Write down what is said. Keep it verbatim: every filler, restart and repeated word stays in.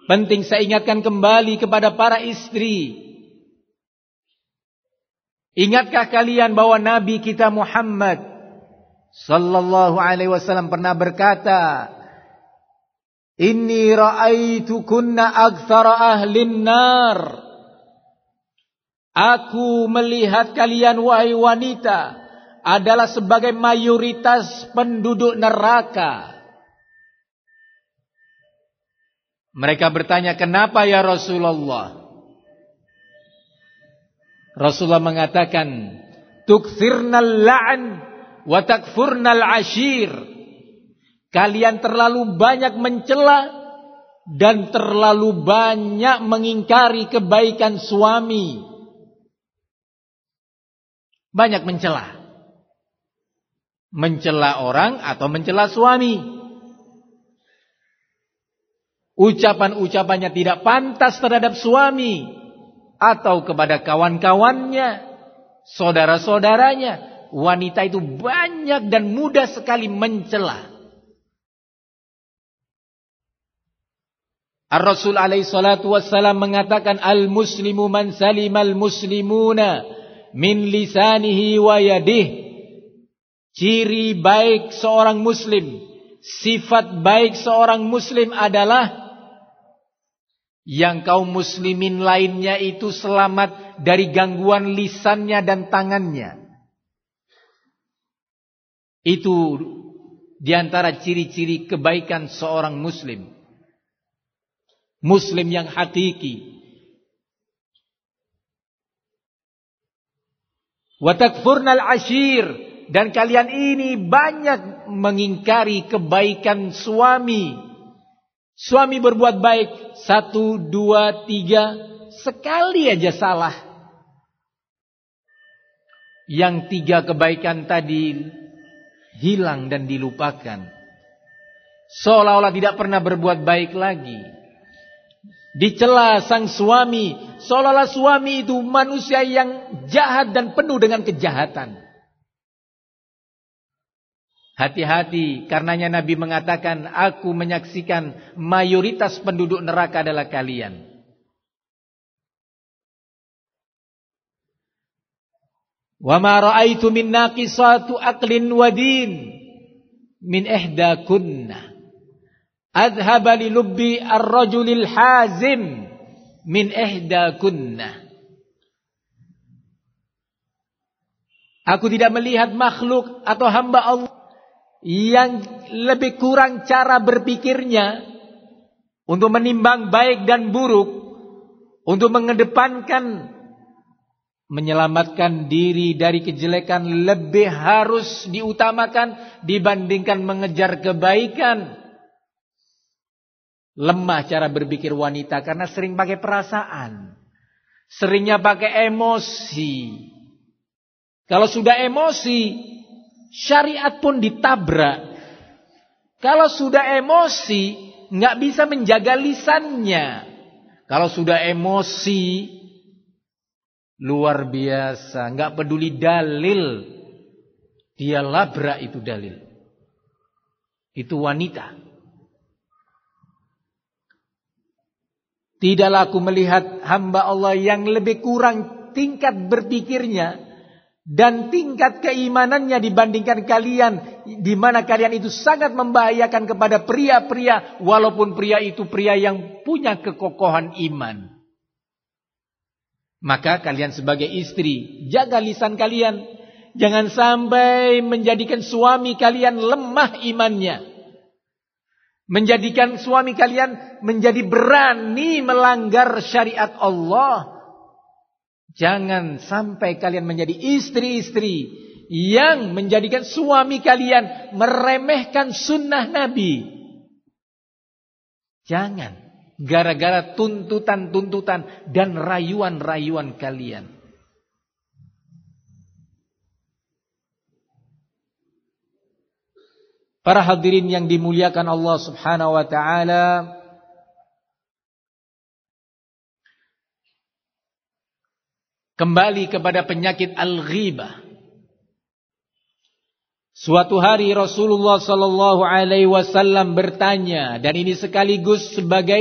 Penting saya ingatkan kembali kepada para istri. Ingatkah kalian bahwa Nabi kita Muhammad sallallahu alaihi wasallam pernah berkata, "Inni ra'aitukunna aktsara ahlin nar." Aku melihat kalian wahai wanita adalah sebagai mayoritas penduduk neraka. Mereka bertanya, "Kenapa ya Rasulullah?" Rasulullah mengatakan, "Tukthirnal la'n wa takfurnal ashir." Kalian terlalu banyak mencela dan terlalu banyak mengingkari kebaikan suami. Banyak mencela. Mencela orang atau mencela suami. Ucapan-ucapannya tidak pantas terhadap suami atau kepada kawan-kawannya, saudara-saudaranya. Wanita itu banyak dan mudah sekali mencela. Ar-Rasul alaihi salatu wassalam mengatakan, "Al-muslimu man salimal muslimuna min lisanihi wa yadihi." Ciri baik seorang muslim, sifat baik seorang muslim adalah yang kaum muslimin lainnya itu selamat dari gangguan lisannya dan tangannya. Itu diantara ciri-ciri kebaikan seorang muslim. Muslim yang hakiki. Wa takfurnal ashir, dan kalian ini banyak mengingkari kebaikan suami. Suami berbuat baik satu, dua, tiga, sekali aja salah. Yang tiga kebaikan tadi hilang dan dilupakan. Seolah-olah tidak pernah berbuat baik lagi. Dicela sang suami, seolah-olah suami itu manusia yang jahat dan penuh dengan kejahatan. Hati-hati, karenanya Nabi mengatakan, "Aku menyaksikan mayoritas penduduk neraka adalah kalian." "Wa ma ra'aitu min naqisatu aqlin wa din min ihdakunna adhaba li lubbi ar-rajulil hazim min ihdakunna." Aku tidak melihat makhluk atau hamba Allah yang lebih kurang cara berpikirnya untuk menimbang baik dan buruk, untuk mengedepankan menyelamatkan diri dari kejelekan lebih harus diutamakan dibandingkan mengejar kebaikan. Lemah cara berpikir wanita karena sering pakai perasaan, seringnya pakai emosi. Kalau sudah emosi, syariat pun ditabrak. Kalau sudah emosi, nggak bisa menjaga lisannya. Kalau sudah emosi, luar biasa, nggak peduli dalil, dia labrak itu dalil. Itu wanita. Tidaklah aku melihat hamba Allah yang lebih kurang tingkat berpikirnya dan tingkat keimanannya dibandingkan kalian, di mana kalian itu sangat membahayakan kepada pria-pria, walaupun pria itu pria yang punya kekokohan iman. Maka kalian sebagai istri, jaga lisan kalian, jangan sampai menjadikan suami kalian lemah imannya, menjadikan suami kalian menjadi berani melanggar syariat Allah. Jangan sampai kalian menjadi istri-istri yang menjadikan suami kalian meremehkan sunnah Nabi. Jangan, gara-gara tuntutan-tuntutan dan rayuan-rayuan kalian. Para hadirin yang dimuliakan Allah Subhanahu wa taala, kembali kepada penyakit al-ghibah. Suatu hari Rasulullah sallallahu alaihi wasallam bertanya, dan ini sekaligus sebagai